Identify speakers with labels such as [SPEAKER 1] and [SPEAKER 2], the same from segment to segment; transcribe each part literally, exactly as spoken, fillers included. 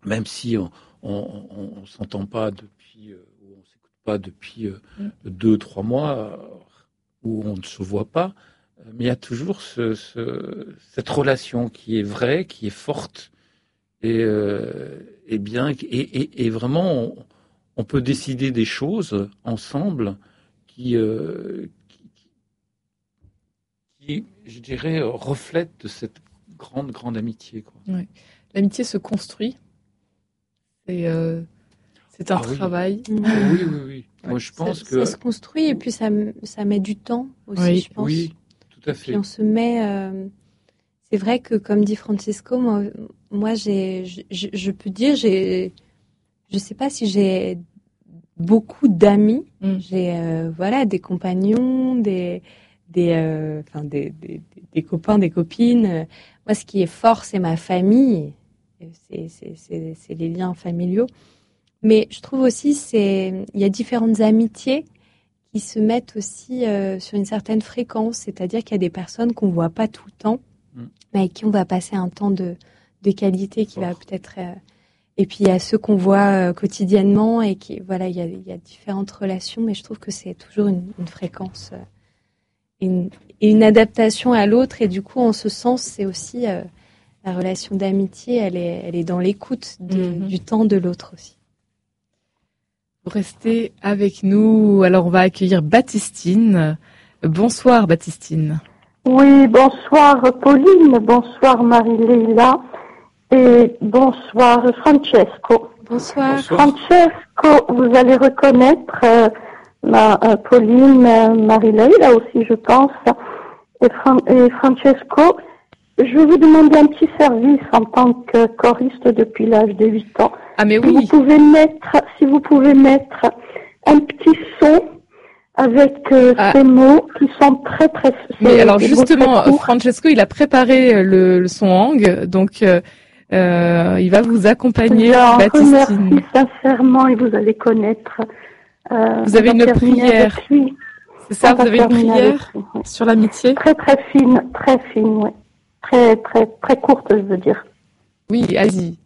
[SPEAKER 1] même si on on, on, on s'entend pas depuis, euh, ou on s'écoute pas depuis euh,
[SPEAKER 2] Mm.
[SPEAKER 1] deux, trois mois, euh, où on ne se voit pas, euh, mais il y a toujours ce, ce, cette relation qui est vraie, qui est forte, et, euh, et bien, et, et, et vraiment, on, on peut décider des choses ensemble qui, euh, qui, qui, je dirais, reflètent de cette grande, grande amitié, quoi.
[SPEAKER 2] Ouais. L'amitié se construit. C'est, euh, c'est un
[SPEAKER 1] Ah oui.
[SPEAKER 2] travail.
[SPEAKER 1] Oh oui, oui, oui. Moi,
[SPEAKER 2] Ouais.
[SPEAKER 1] je
[SPEAKER 3] Ça,
[SPEAKER 1] pense
[SPEAKER 3] ça
[SPEAKER 1] que...
[SPEAKER 3] se construit et puis ça, ça met du temps aussi,
[SPEAKER 2] Oui.
[SPEAKER 3] je pense.
[SPEAKER 1] Oui, tout à
[SPEAKER 3] Et
[SPEAKER 1] fait.
[SPEAKER 3] puis on se met... euh, c'est vrai que, comme dit Francesco, moi, moi j'ai, je, je, je peux dire, j'ai, je sais pas si j'ai beaucoup d'amis.
[SPEAKER 2] Mm.
[SPEAKER 3] J'ai euh, voilà, des compagnons, des, des, euh, enfin, des, des, des copains, des copines. Moi, ce qui est fort, c'est ma famille. C'est, c'est, c'est, c'est les liens familiaux. Mais je trouve aussi, c'est, il y a différentes amitiés qui se mettent aussi euh, sur une certaine fréquence. C'est-à-dire qu'il y a des personnes qu'on voit pas tout le temps,
[SPEAKER 1] Mm.
[SPEAKER 3] mais avec qui on va passer un temps de, de qualité qui
[SPEAKER 1] Oh.
[SPEAKER 3] va peut-être... Euh, et puis il y a ceux qu'on voit euh, quotidiennement et qui, voilà, il y a, il y a différentes relations, mais je trouve que c'est toujours une, une fréquence euh, et une, et une adaptation à l'autre. Et du coup, en ce sens, c'est aussi euh, la relation d'amitié, elle est, elle est dans l'écoute de,
[SPEAKER 2] Mhm.
[SPEAKER 3] du temps de l'autre aussi.
[SPEAKER 2] Vous restez avec nous. Alors, on va accueillir Baptistine. Bonsoir, Baptistine.
[SPEAKER 4] Oui, bonsoir Pauline, bonsoir Marie-Léla et bonsoir Francesco.
[SPEAKER 3] Bonsoir.
[SPEAKER 1] Bonsoir.
[SPEAKER 4] Francesco, vous allez reconnaître euh, ma, euh, Pauline, euh, Marie-Léla aussi je pense, et, Fran- et Francesco, je vais vous demander un petit service en tant que choriste depuis l'âge de huit ans.
[SPEAKER 2] Ah, mais
[SPEAKER 4] Si
[SPEAKER 2] oui.
[SPEAKER 4] vous pouvez mettre, si vous pouvez mettre un petit son avec euh,
[SPEAKER 2] Ah.
[SPEAKER 4] ces mots qui sont très très...
[SPEAKER 2] Mais
[SPEAKER 4] c'est
[SPEAKER 2] alors
[SPEAKER 4] des mots
[SPEAKER 2] justement,
[SPEAKER 4] très courts.
[SPEAKER 2] Francesco, il a préparé le, le son hang, donc euh, euh, il va vous accompagner,
[SPEAKER 4] J'en
[SPEAKER 2] Baptistine.
[SPEAKER 4] remercie sincèrement et vous allez connaître. Euh,
[SPEAKER 2] Vous avez
[SPEAKER 4] on va
[SPEAKER 2] une
[SPEAKER 4] terminer
[SPEAKER 2] prière,
[SPEAKER 4] avec lui.
[SPEAKER 2] c'est ça,
[SPEAKER 4] On
[SPEAKER 2] vous
[SPEAKER 4] va
[SPEAKER 2] avez une
[SPEAKER 4] terminer avec
[SPEAKER 2] prière
[SPEAKER 4] lui, oui.
[SPEAKER 2] sur l'amitié?
[SPEAKER 4] Très très fine, très fine, oui. Très très très courte, je veux dire.
[SPEAKER 2] Oui, allez-y.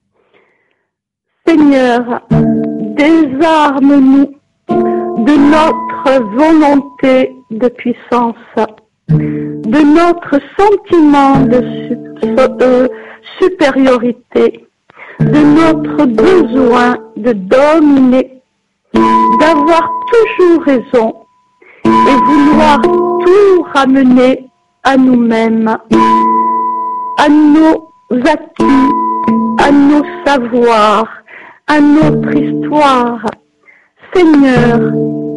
[SPEAKER 4] Seigneur, désarme-nous de notre volonté de puissance, de notre sentiment de su- euh, supériorité, de notre besoin de dominer, d'avoir toujours raison et vouloir tout ramener à nous-mêmes, à nos acquis, à nos savoirs, à notre histoire. Seigneur,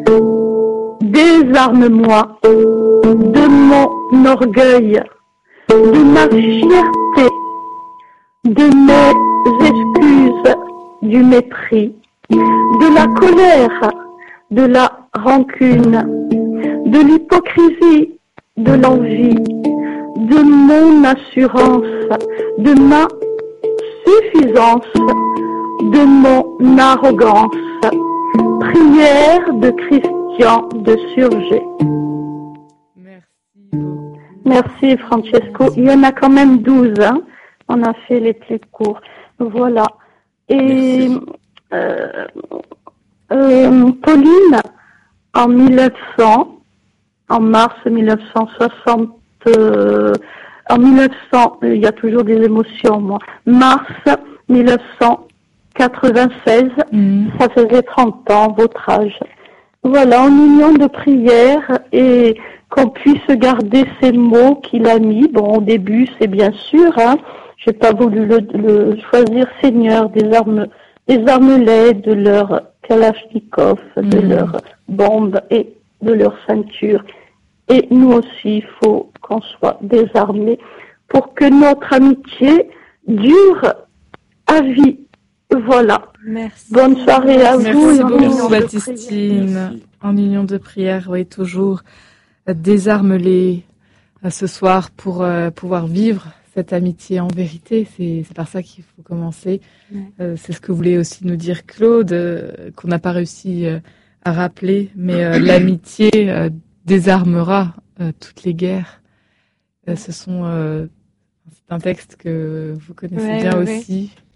[SPEAKER 4] désarme-moi de mon orgueil, de ma fierté, de mes excuses, du mépris, de la colère, de la rancune, de l'hypocrisie, de l'envie, de mon assurance, de ma suffisance, de mon arrogance. Prière de Christian de Surgé.
[SPEAKER 2] Merci beaucoup.
[SPEAKER 4] Merci Francesco. Il y en a quand même douze, hein. On a fait les plus courts. Voilà. Et
[SPEAKER 1] Merci.
[SPEAKER 4] euh, euh, Pauline, en mille neuf cents, en mars mille neuf cent soixante, euh, en mille neuf cents, il y a toujours des émotions, moi. Mars mille neuf cent quatre-vingt-seize,
[SPEAKER 2] Mmh.
[SPEAKER 4] ça faisait trente ans, votre âge. Voilà, en union de prière et qu'on puisse garder ces mots qu'il a mis. Bon, au début, c'est bien sûr, hein, j'ai pas voulu le, le choisir, Seigneur, désarme, désarme-les de leur kalachnikov, de
[SPEAKER 2] Mhm.
[SPEAKER 4] leurs bombes et de leur ceinture. Et nous aussi, il faut qu'on soit désarmés pour que notre amitié dure à vie. Voilà.
[SPEAKER 3] Merci.
[SPEAKER 4] Bonne soirée à vous.
[SPEAKER 2] Merci
[SPEAKER 4] et en
[SPEAKER 2] beaucoup,
[SPEAKER 4] union de
[SPEAKER 2] Baptistine.
[SPEAKER 1] Merci.
[SPEAKER 2] En union de prière, oui, toujours euh, désarme-les euh, ce soir pour euh, pouvoir vivre cette amitié en vérité. C'est, c'est par ça qu'il faut commencer.
[SPEAKER 3] Ouais.
[SPEAKER 2] Euh, c'est ce que voulait aussi nous dire Claude, euh, qu'on n'a pas réussi euh, à rappeler, mais euh, l'amitié euh, désarmera euh, toutes les guerres. Euh, ce sont, euh, c'est un texte que vous connaissez
[SPEAKER 3] Ouais,
[SPEAKER 2] bien
[SPEAKER 3] ouais, ouais.
[SPEAKER 2] aussi.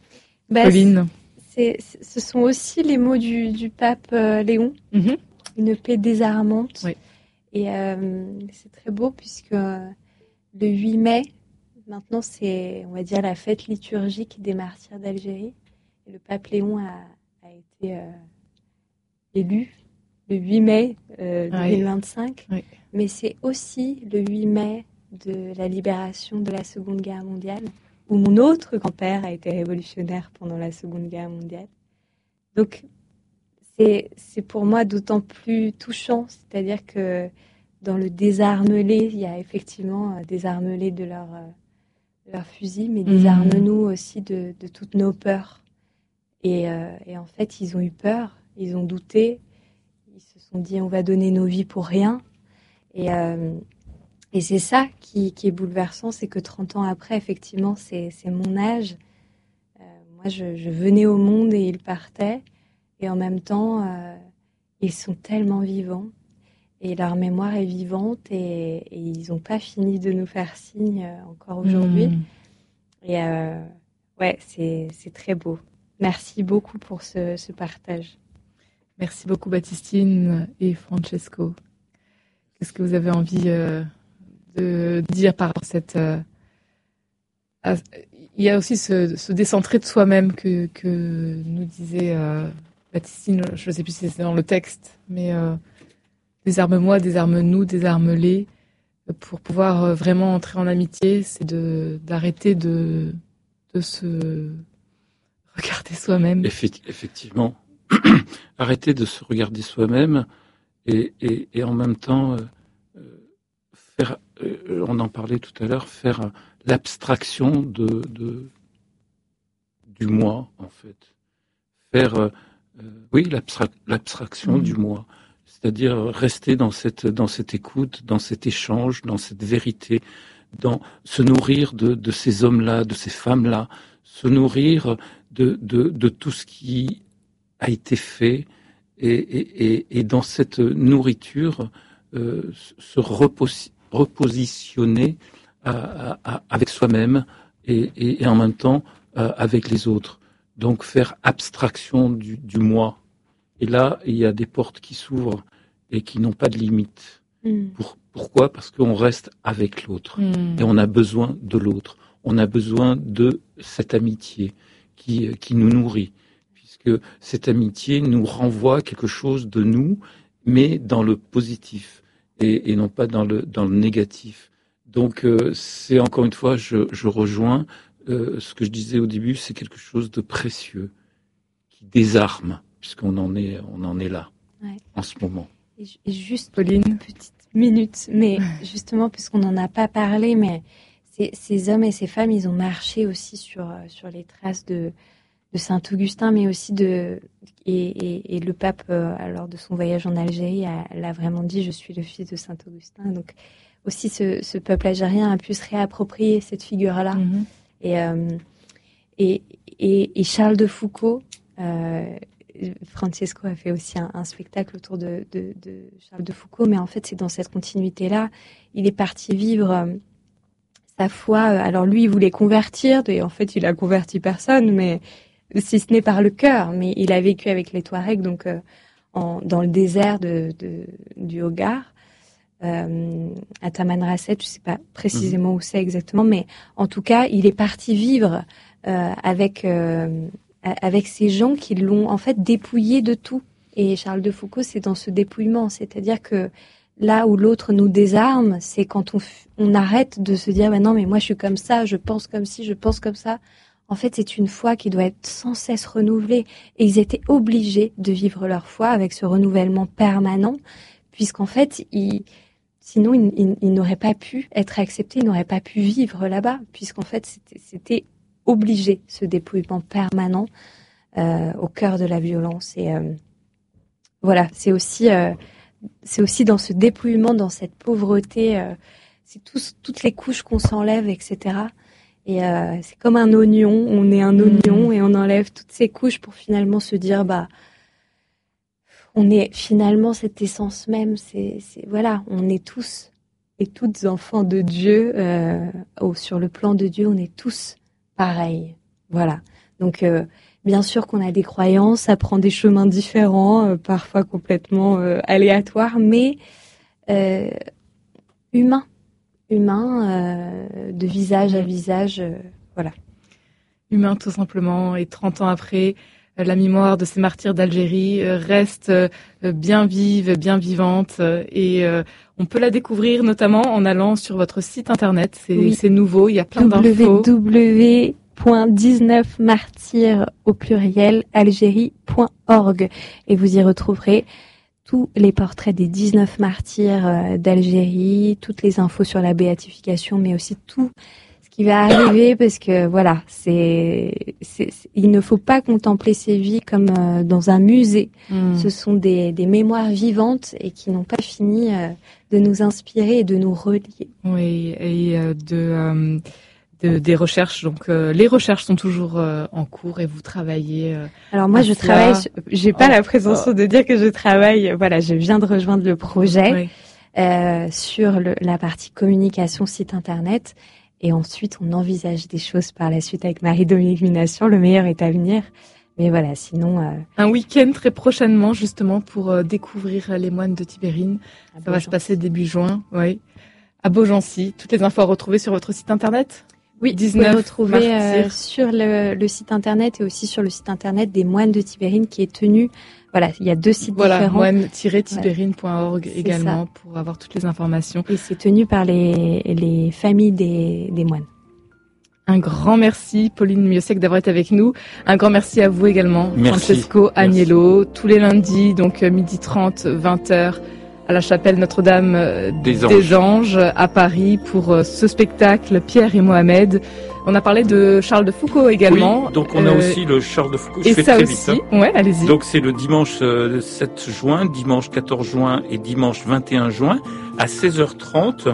[SPEAKER 2] Bah, Pauline.
[SPEAKER 3] C'est, c'est, ce sont aussi les mots du, du pape euh, Léon, mm-hmm. Une paix désarmante.
[SPEAKER 2] Oui.
[SPEAKER 3] Et euh, c'est très beau puisque euh, le huit mai, maintenant c'est, on va dire, la fête liturgique des martyrs d'Algérie. Et le pape Léon a, a été euh, élu le huit mai euh, deux mille vingt-cinq.
[SPEAKER 2] Oui. Oui.
[SPEAKER 3] Mais c'est aussi le huit mai de la libération de la Seconde Guerre mondiale, où mon autre grand-père a été révolutionnaire pendant la Seconde Guerre mondiale. Donc, c'est, c'est pour moi d'autant plus touchant, c'est-à-dire que dans le désarmelé, il y a effectivement désarmelé de leur, de leur fusil, mais désarme-nous aussi de, de toutes nos peurs. Et, euh, et en fait, ils ont eu peur, ils ont douté, ils se sont dit on va donner nos vies pour rien. Et, euh, et c'est ça qui, qui est bouleversant, c'est que trente ans après, effectivement, c'est, c'est mon âge. Euh, moi, je, je venais au monde et ils partaient. Et en même temps, euh, ils sont tellement vivants. Et leur mémoire est vivante. Et, et ils n'ont pas fini de nous faire signe euh, encore aujourd'hui. Mmh. Et euh, ouais, c'est, c'est très beau. Merci beaucoup pour ce, ce partage.
[SPEAKER 2] Merci beaucoup, Baptistine et Francesco. Qu'est-ce que vous avez envie euh, de dire par cette... Euh, à, il y a aussi ce, ce décentrer de soi-même que, que nous disait euh, Baptistine, je ne sais plus si c'est dans le texte, mais euh, désarme-moi, désarme-nous, désarme-les. Pour pouvoir euh, vraiment entrer en amitié, c'est de, d'arrêter de, de se regarder soi-même.
[SPEAKER 1] Effectivement. Arrêter de se regarder soi-même et, et, et en même temps euh, faire, euh, on en parlait tout à l'heure, faire l'abstraction de, de du moi en fait. Faire, euh, oui, l'abstra- l'abstraction mmh. du moi, c'est-à-dire rester dans cette dans cette écoute, dans cet échange, dans cette vérité, dans se nourrir de, de ces hommes-là, de ces femmes-là, se nourrir de de, de tout ce qui a été fait et, et, et, et dans cette nourriture euh, se repos- repositionner à, à, à, avec soi-même et, et, et en même temps euh, avec les autres. Donc faire abstraction du, du moi. Et là, il y a des portes qui s'ouvrent et qui n'ont pas de limite. Mm. Pour, pourquoi ? Parce qu'on reste avec l'autre mm. et on a besoin de l'autre. On a besoin de cette amitié qui, qui nous nourrit. Que cette amitié nous renvoie quelque chose de nous, mais dans le positif et, et non pas dans le dans le négatif. Donc euh, c'est encore une fois, je, je rejoins euh, ce que je disais au début, c'est quelque chose de précieux qui désarme, puisqu'on en est on en est là ouais. en ce moment.
[SPEAKER 3] Et juste Pauline, une petite minute, mais justement puisqu'on n'en a pas parlé, mais ces, ces hommes et ces femmes, ils ont marché aussi sur sur les traces de de Saint-Augustin, mais aussi de... Et, et, et le pape, euh, lors de son voyage en Algérie, a, l'a vraiment dit, je suis le fils de Saint-Augustin. Donc, aussi, ce, ce peuple algérien a pu se réapproprier cette figure-là. Mm-hmm. Et, euh, et, et, et Charles de Foucault, euh, Francesco a fait aussi un, un spectacle autour de, de, de Charles de Foucault, mais en fait, c'est dans cette continuité-là. Il est parti vivre... Euh, sa foi... Alors, lui, il voulait convertir, et en fait, il a converti personne, mais... si ce n'est par le cœur, mais il a vécu avec les Touaregs, donc euh, en, dans le désert de, de, du Hogar, euh, à Tamanrasset, je ne sais pas précisément où c'est exactement, mais en tout cas, il est parti vivre euh, avec euh, avec ces gens qui l'ont en fait dépouillé de tout. Et Charles de Foucault, c'est dans ce dépouillement, c'est-à-dire que là où l'autre nous désarme, c'est quand on, on arrête de se dire bah non, mais moi je suis comme ça, je pense comme ci, je pense comme ça. En fait, c'est une foi qui doit être sans cesse renouvelée. Et ils étaient obligés de vivre leur foi avec ce renouvellement permanent, puisqu'en fait, ils, sinon, ils, ils, ils n'auraient pas pu être acceptés, ils n'auraient pas pu vivre là-bas, puisqu'en fait, c'était, c'était obligé, ce dépouillement permanent euh, au cœur de la violence. Et euh, voilà, c'est aussi, euh, c'est aussi dans ce dépouillement, dans cette pauvreté, euh, c'est tous, toutes les couches qu'on s'enlève, et cetera. Et euh, c'est comme un oignon, on est un oignon et on enlève toutes ces couches pour finalement se dire, bah, on est finalement cette essence même. C'est, c'est voilà, on est tous et toutes enfants de Dieu. Euh, oh, sur le plan de Dieu, on est tous pareils. Voilà. Donc, euh, bien sûr qu'on a des croyances, ça prend des chemins différents, euh, parfois complètement euh, aléatoires, mais euh, humain, humain, euh, de visage à visage, euh, voilà.
[SPEAKER 2] Humain tout simplement, et trente ans après, euh, la mémoire de ces martyrs d'Algérie euh, reste euh, bien vive, bien vivante, euh, et euh, on peut la découvrir notamment en allant sur votre site internet, c'est,
[SPEAKER 3] oui.
[SPEAKER 2] c'est nouveau, il y a plein
[SPEAKER 3] w
[SPEAKER 2] d'infos.
[SPEAKER 3] w w point dix-neuf martyrs au pluriel algérie point org, et vous y retrouverez tous les portraits des dix-neuf martyrs d'Algérie, toutes les infos sur la béatification, mais aussi tout ce qui va arriver, parce que voilà, c'est, c'est, c'est il ne faut pas contempler ces vies comme euh, dans un musée. Mmh. Ce sont des, des mémoires vivantes et qui n'ont pas fini euh, de nous inspirer et de nous relier.
[SPEAKER 2] Oui, et euh, de... Euh... De, des recherches, donc euh, les recherches sont toujours euh, en cours et vous travaillez. Euh,
[SPEAKER 3] Alors moi je cela. travaille, sur, j'ai pas oh, la présomption oh. de dire que je travaille. Voilà, je viens de rejoindre le projet oui. euh, sur le, la partie communication site internet, et ensuite on envisage des choses par la suite avec Marie-Dominique Minassian. Le meilleur est à venir, mais voilà, sinon. Euh...
[SPEAKER 2] Un week-end très prochainement justement pour euh, découvrir les moines de Tibérine. À Ça Beaugency. Va se passer début juin, oui, à Beaugency. Toutes les infos à retrouver sur votre site internet.
[SPEAKER 3] Oui, vous pouvez retrouver euh, sur le, le site internet et aussi sur le site internet des moines de Tibérine qui est tenu. Voilà, il y a deux sites
[SPEAKER 2] voilà,
[SPEAKER 3] différents.
[SPEAKER 2] moine tiret tibérine point org ouais, également ça. Pour avoir toutes les informations.
[SPEAKER 3] Et c'est tenu par les, les familles des, des moines.
[SPEAKER 2] Un grand merci, Pauline Miosek, d'avoir été avec nous. Un grand merci à vous également,
[SPEAKER 1] merci.
[SPEAKER 2] Francesco Agnello. Tous les lundis, donc midi trente, vingt heures. À la chapelle Notre-Dame des Anges. des Anges à Paris pour ce spectacle Pierre et Mohamed. On a parlé de Charles de Foucault également.
[SPEAKER 1] Oui, donc on a euh, aussi le Charles de Foucault. Je
[SPEAKER 2] et
[SPEAKER 1] fais
[SPEAKER 2] ça
[SPEAKER 1] très
[SPEAKER 2] aussi.
[SPEAKER 1] Vite, hein.
[SPEAKER 2] Ouais, allez-y.
[SPEAKER 1] Donc c'est le dimanche sept juin, dimanche quatorze juin et dimanche vingt et un juin à seize heures trente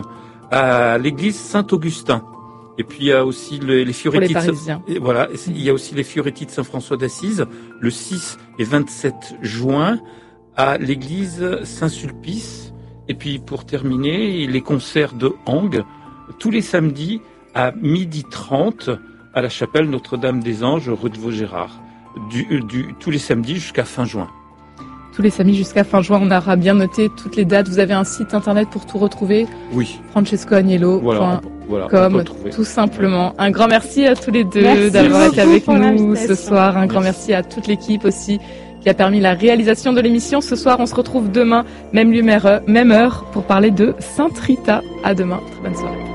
[SPEAKER 1] à l'église Saint-Augustin. Et puis il y a aussi les, les Fioretti.
[SPEAKER 2] Pour les Parisiens.
[SPEAKER 1] De, voilà, il y a aussi les Fioretti de Saint-François d'Assise le six et vingt-sept juin. À l'église Saint-Sulpice. Et puis pour terminer, les concerts de Hang tous les samedis à midi trente à la chapelle Notre-Dame des Anges rue de Vaugirard. Du, du, tous les samedis jusqu'à fin juin.
[SPEAKER 2] Tous les samedis jusqu'à fin juin, on aura bien noté toutes les dates. Vous avez un site internet pour tout retrouver.
[SPEAKER 1] Oui.
[SPEAKER 2] francesco agnello point com, voilà, tout simplement. Un grand merci à tous les deux merci d'avoir été avec nous ce soir. Un grand merci. merci à toute l'équipe aussi qui a permis la réalisation de l'émission. Ce soir, on se retrouve demain, même lieu, même heure, pour parler de Sainte Rita. À demain. Très bonne soirée.